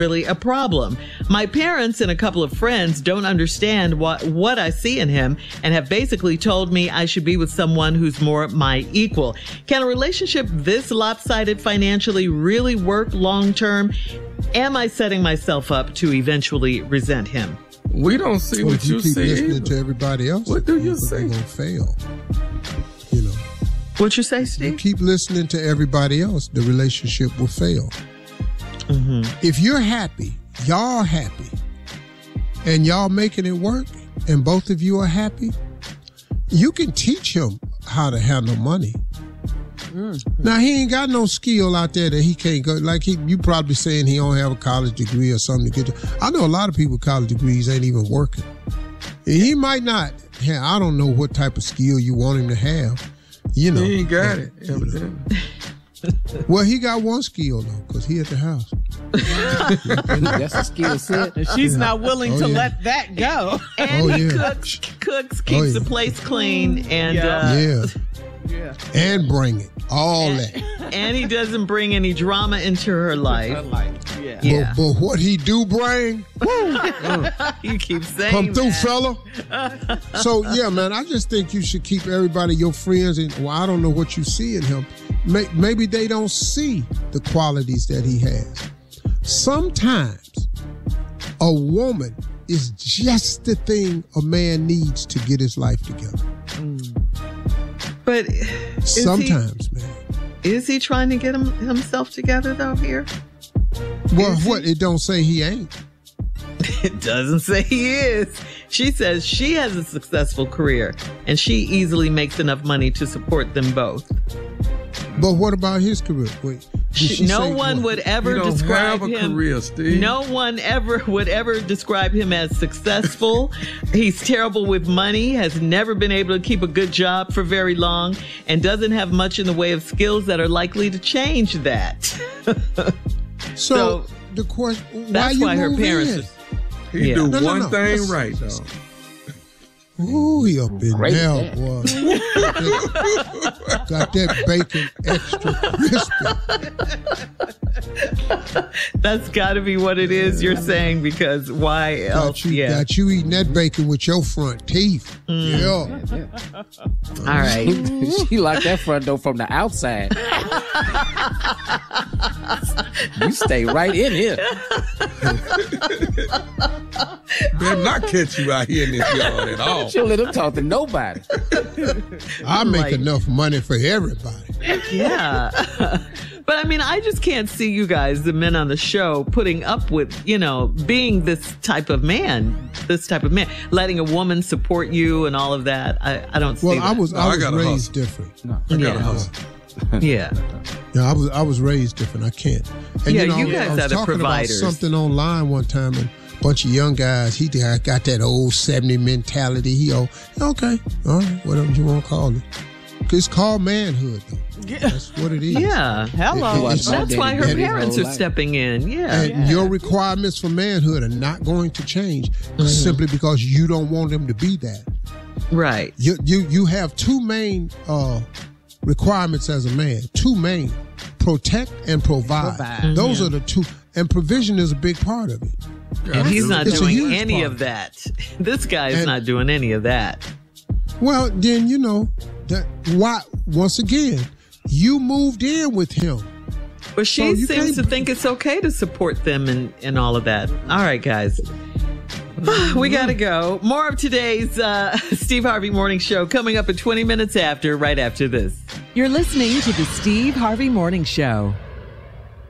really a problem. My parents and a couple of friends don't understand what I see in him and have basically told me I should be with someone who's more my equal. Can a relationship this lopsided financially really work long term? Am I setting myself up to eventually resent him? We don't see what you see. If you keep listening to everybody else, what do you say? You're going to fail. You know. What you say, Steve? You keep listening to everybody else, the relationship will fail. Mm-hmm. If you're happy, y'all happy, and y'all making it work, and both of you are happy, you can teach him how to handle money. Mm-hmm. Now, he ain't got no skill out there that he can't go. Like, you probably saying he don't have a college degree or something to get to. I know a lot of people with college degrees ain't even working. He might not have, I don't know what type of skill you want him to have. You know. He ain't got it, evidently. Well, he got one skill, though, because he at the house. That's a skill set. And she's not willing to let that go. And he cooks, keeps the place clean, and and bring it. All that. And he doesn't bring any drama into her life. But what he do bring, you keep saying come through, that. fella. So, yeah, man, I just think you should keep everybody, your friends, and well, I don't know what you see in him. Maybe they don't see the qualities that he has. Sometimes a woman is just the thing a man needs to get his life together. But sometimes, man. Is he trying to get himself together, though, here? Well, what? It don't say he ain't. It doesn't say he is. She says she has a successful career, and she easily makes enough money to support them both. But what about his career? Wait, no one would ever describe him. Career, Steve. No one would ever describe him as successful. He's terrible with money, has never been able to keep a good job for very long, and doesn't have much in the way of skills that are likely to change that. So the question, that's why her parents. He do one thing right, though. Ooh, he up in there, boy. Got that bacon extra crispy. That's got to be what it is you're saying, because why else? Got you eating that bacon with your front teeth. Yeah. All right. She like that front door from the outside. You stay right in here. Better not catch you out here in this yard at all. She'll let him talk to nobody. I make enough money for everybody. Yeah. But I mean, I just can't see you guys, the men on the show, putting up with, being this type of man, letting a woman support you and all of that. I don't see that. Well, I was raised different. No, I got a hustle. Yeah. Yeah, I was raised different. I can't. And, you guys are the providers. I was talking about something online one time, and a bunch of young guys, he got that old 70 mentality. Okay, all right, whatever you want to call it. It's called manhood, though. Yeah. That's what it is. Yeah. Hello. That's why her parents are stepping in. Yeah. And your requirements for manhood are not going to change simply because you don't want them to be that. Right. You have two main requirements as a man. Two main: protect and provide. Those are the two. And provision is a big part of it. And he's not doing any of that. This guy is not doing any of that. Well, then, why, once again, you moved in with him. But she seems to think it's okay to support them and all of that. All right, guys. We got to go. More of today's Steve Harvey Morning Show coming up at 20 minutes after, right after this. You're listening to the Steve Harvey Morning Show.